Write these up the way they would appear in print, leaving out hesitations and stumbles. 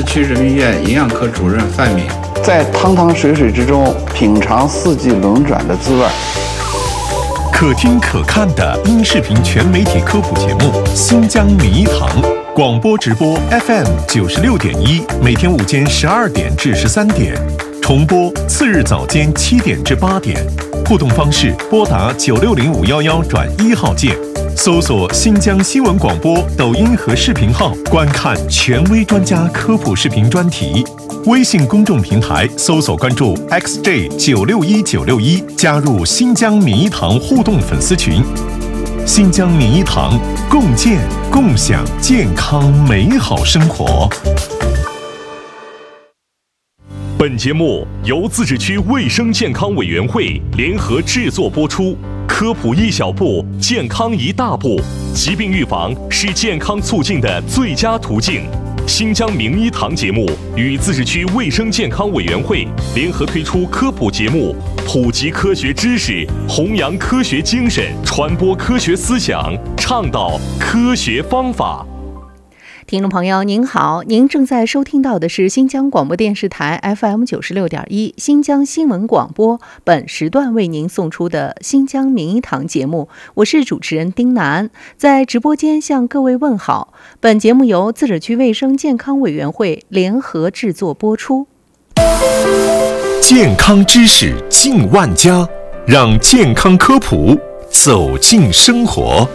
区人民医院营养科主任范敏， 在汤汤水水之中品尝四季轮转的滋味。 可听可看的音视频全媒体科普节目《新疆名医堂》，广播直播 FM96.1，每天午间12点至13点，重播次日早间7点至8点。互动方式：拨打960511转1号键，搜索新疆新闻广播抖音和视频号，观看权威专家科普视频专题。微信公众平台搜索关注 XJ961961，加入新疆名医堂互动粉丝群。新疆名医堂，共建共享健康美好生活。 本节目由自治区卫生健康委员会联合制作播出，科普一小步，健康一大步。疾病预防是健康促进的最佳途径。新疆名医堂节目与自治区卫生健康委员会联合推出科普节目，普及科学知识，弘扬科学精神，传播科学思想，倡导科学方法。 听众朋友您好，您正在收听到的是新疆广播电视台 FM96.1 新疆新闻广播，本时段为您送出的新疆名医堂节目，我是主持人丁楠，在直播间向各位问好。本节目由自治区卫生健康委员会联合制作播出。 健康知识进万家，让健康科普走进生活。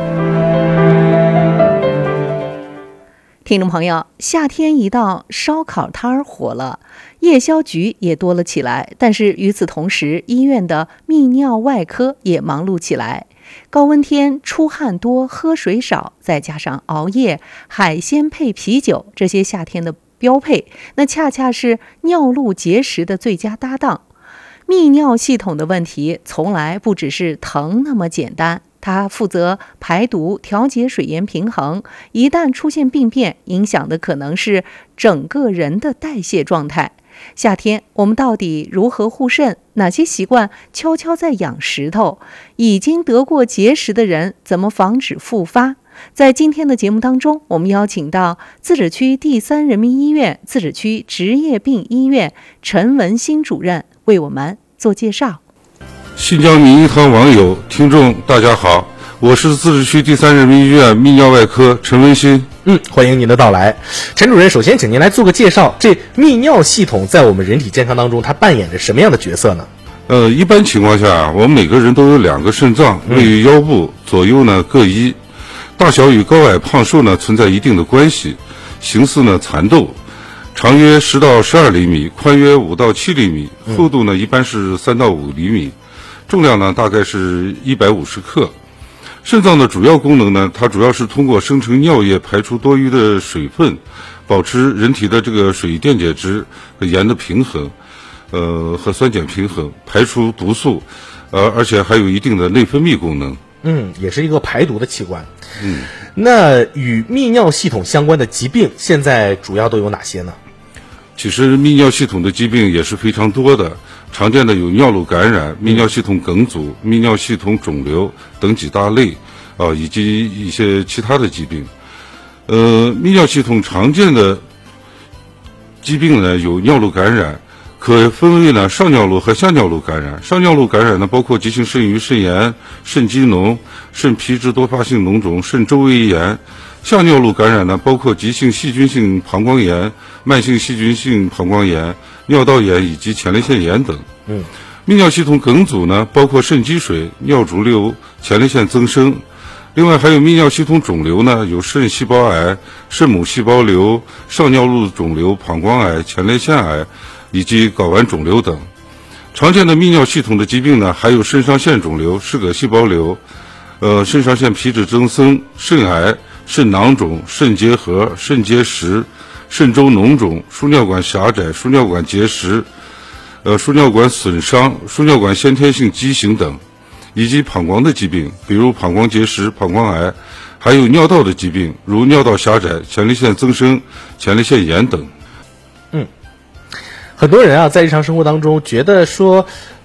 听众朋友，夏天一到，烧烤摊儿火了，夜宵局也多了起来。但是与此同时，医院的泌尿外科也忙碌起来。高温天出汗多，喝水少，再加上熬夜、海鲜配啤酒，这些夏天的标配，那恰恰是尿路结石的最佳搭档。泌尿系统的问题从来不只是疼那么简单。它负责排毒、调节水盐平衡，一旦出现病变，影响的可能是整个人的代谢状态。夏天我们到底如何护肾？哪些习惯悄悄在养石头？已经得过结石的人怎么防止复发？在今天的节目当中，我们邀请到自治区第3人民医院自治区职业病医院陈文新主任为我们做介绍。 新疆名医堂网友、听众大家好，我是自治区第3人民医院泌尿外科陈文新。 欢迎您的到来。陈主任，首先请您来做个介绍，这泌尿系统在我们人体健康当中它扮演着什么样的角色呢？ 一般情况下，我们每个人都有2个肾脏，位于腰部，左右呢各一，大小与高矮胖瘦呢存在一定的关系，形似呢蚕豆，长约10到12厘米，宽约5到7厘米，厚度呢一般是3到5厘米，重量呢大概是150克。肾脏的主要功能呢，它主要是通过生成尿液排出多余的水分，保持人体的这个水电解质和盐的平衡，和酸碱平衡，排出毒素，而且还有一定的内分泌功能。 也是一个排毒的器官。那与泌尿系统相关的疾病现在主要都有哪些呢？ 其实泌尿系统的疾病也是非常多的，常见的有尿路感染、泌尿系统梗阻、泌尿系统肿瘤等几大类，以及一些其他的疾病。泌尿系统常见的疾病呢有尿路感染，可分为呢上尿路和下尿路感染。上尿路感染呢包括急性肾盂肾炎、肾机脓、肾皮质多发性脓肿、肾周围炎。下尿路感染呢包括急性细菌性膀胱炎、慢性细菌性膀胱炎、尿道炎以及前列腺炎等。泌尿系统梗阻呢包括肾积水、尿肿瘤、前列腺增生。另外还有泌尿系统肿瘤呢，有肾细胞癌、肾母细胞瘤、上尿路肿瘤、膀胱癌、前列腺癌以及睾丸肿瘤等。常见的泌尿系统的疾病呢还有肾上腺肿瘤、室葛细胞瘤、肾上腺皮质增生、肾癌、肾囊肿、肾结核、肾结石、肾周脓肿、输尿管狭窄、输尿管结石、输尿管损伤、输尿管先天性畸形等，以及膀胱的疾病，比如膀胱结石、膀胱癌，还有尿道的疾病，如尿道狭窄、前列腺增生、前列腺炎等。 很多人啊，在日常生活当中觉得说，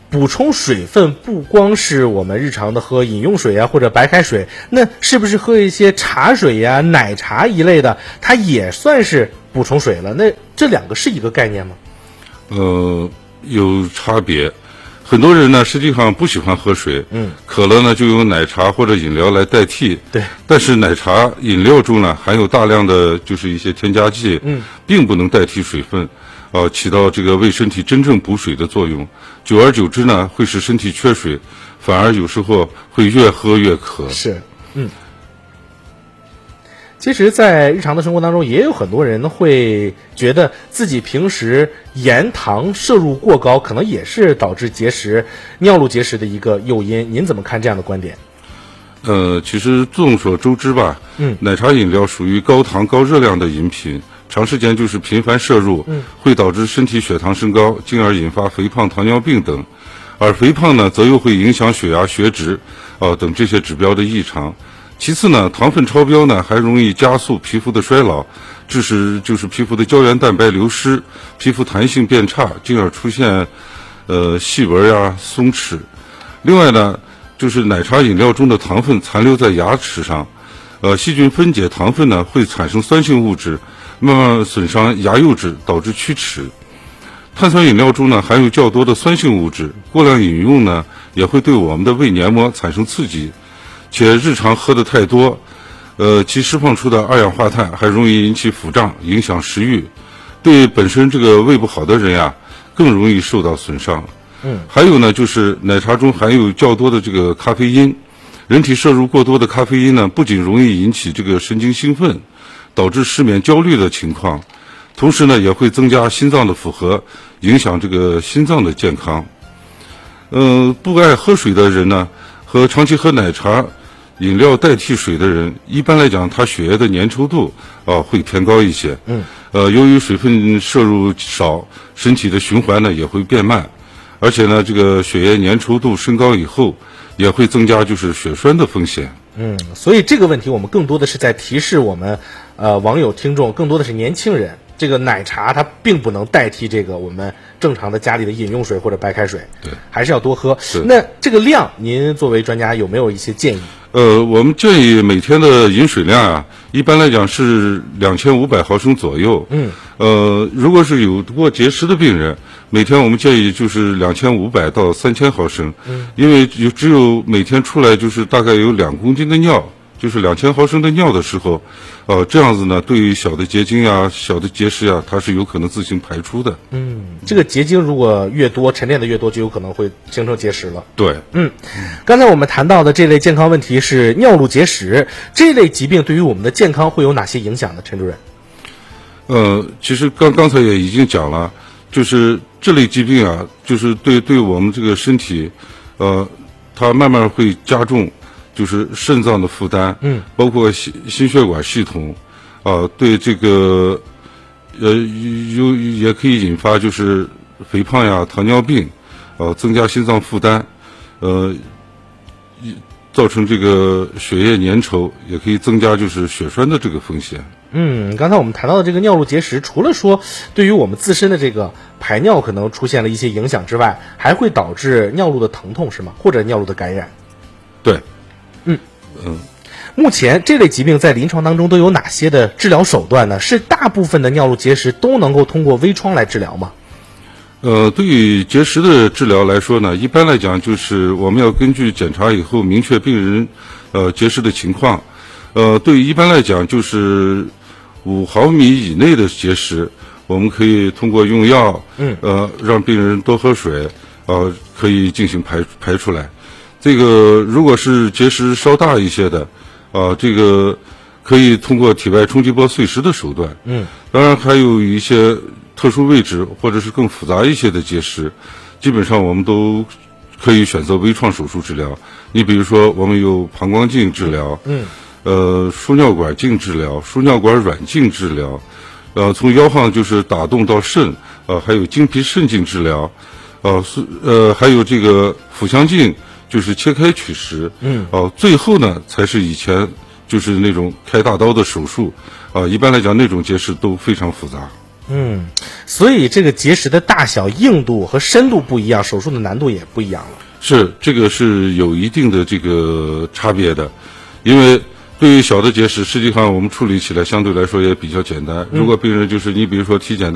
补充水分不光是我们日常的喝饮用水啊或者白开水，那是不是喝一些茶水呀、奶茶一类的，它也算是补充水了？那这两个是一个概念吗？ 有差别。很多人呢实际上不喜欢喝水，渴了呢就用奶茶或者饮料来代替。 对， 但是奶茶饮料中呢含有大量的就是一些添加剂，并不能代替水分，起到这个为身体真正补水的作用。久而久之呢，会使身体缺水，反而有时候会越喝越渴。 是，其实在日常的生活当中，也有很多人会觉得自己平时盐糖摄入过高，可能也是导致结石、尿路结石的一个诱因。您怎么看这样的观点？ 其实众所周知吧，奶茶饮料属于高糖高热量的饮品，长时间就是频繁摄入，会导致身体血糖升高，进而引发肥胖、糖尿病等。而肥胖呢，则又会影响血压、血脂等这些指标的异常。其次呢，糖分超标呢，还容易加速皮肤的衰老，致使就是皮肤的胶原蛋白流失，皮肤弹性变差，进而出现细纹呀、松弛。另外呢，就是奶茶饮料中的糖分残留在牙齿上，细菌分解糖分呢，会产生酸性物质，慢慢损伤牙釉质，导致龋齿。碳酸饮料中呢，含有较多的酸性物质，过量饮用呢，也会对我们的胃黏膜产生刺激。且日常喝的太多，其释放出的二氧化碳还容易引起腹胀，影响食欲，对本身这个胃不好的人呀，更容易受到损伤。还有呢，就是奶茶中含有较多的这个咖啡因，人体摄入过多的咖啡因呢，不仅容易引起这个神经兴奋，导致失眠、焦虑的情况，同时呢，也会增加心脏的负荷，影响这个心脏的健康。不爱喝水的人呢，和长期喝奶茶饮料代替水的人，一般来讲，他血液的粘稠度会偏高一些。由于水分摄入少，身体的循环呢也会变慢，而且呢，这个血液粘稠度升高以后，也会增加就是血栓的风险。 所以这个问题我们更多的是在提示我们网友听众，更多的是年轻人。这个奶茶它并不能代替这个我们正常的家里的饮用水或者白开水， 对， 还是要多喝。那这个量，您作为专家有没有一些建议？ 我们建议每天的饮水量啊，一般来讲是2500毫升左右。如果是有过结石的病人，每天我们建议就是2500到3000毫升。因为只有每天出来就是大概有2公斤的尿，就是2000毫升的尿的时候，这样子呢，对于小的结晶啊、小的结石啊，它是有可能自行排出的。 这个结晶如果越多，沉淀的越多，就有可能会形成结石了。 对， 刚才我们谈到的这类健康问题是尿路结石，这类疾病对于我们的健康会有哪些影响呢？陈主任？ 其实刚才也已经讲了，就是这类疾病啊，就是对我们这个身体，它慢慢会加重。就是肾脏的负担，包括心血管系统，对这个，也可以引发就是肥胖呀、糖尿病，增加心脏负担，造成这个血液粘稠，也可以增加就是血栓的这个风险。 刚才我们谈到的这个尿路结石，除了说对于我们自身的这个排尿可能出现了一些影响之外，还会导致尿路的疼痛是吗？或者尿路的感染？ 对。 目前这类疾病在临床当中都有哪些的治疗手段呢？是大部分的尿路结石都能够通过微创来治疗吗？ 对于结石的治疗来说呢，一般来讲就是我们要根据检查以后明确病人结石的情况。对于一般来讲就是5毫米以内的结石，我们可以通过用药，让病人多喝水，可以进行排出来。这个如果是结石稍大一些的，这个可以通过体外冲击波碎石的手段。当然还有一些特殊位置或者是更复杂一些的结石，基本上我们都可以选择微创手术治疗。你比如说，我们有膀胱镜治疗，输尿管镜治疗、输尿管软镜治疗，从腰上就是打洞到肾，还有经皮肾镜治疗，还有这个腹腔镜。就是切开取石，最后呢才是以前就是那种开大刀的手术，一般来讲那种结石都非常复杂。 所以这个结石的大小、硬度和深度不一样，手术的难度也不一样了。 是，这个是有一定的这个差别的，因为对于小的结石，实际上我们处理起来相对来说也比较简单。如果病人就是你比如说体检的